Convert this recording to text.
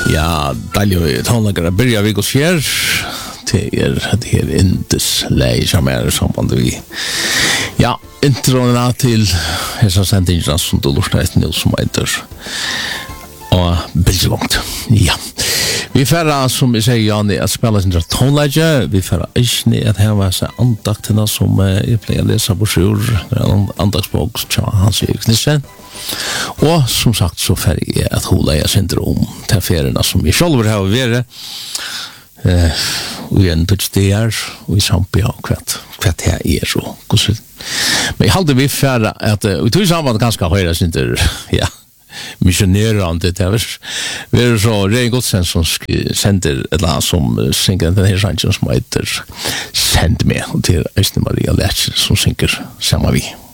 Ja, deilig tonlager börjar vi gå fjär till det här indes läge som är samband vi. Ja, introna till hesa sendingen som du lustar efter nu som heter och biljelångt. Ja. Vi färra som vi säger Janne att spela sin tonlager, vi färra inte att här var så andakterna som jag plejer läsa på sjur, andagsbok tja Hans Eriksnissen. Og som sagt så färg jag att hålla jag syndrom till färgerna som vi själva har varit och en touch där och i sampia kvart här är så. Men jag hade vi färra att vi tog samman ganska höra synder ja missionerande det är så det är gott sen som sänder eller som synger den här sången som heter Send me till Östen Maria Lätsch som synger samma vi.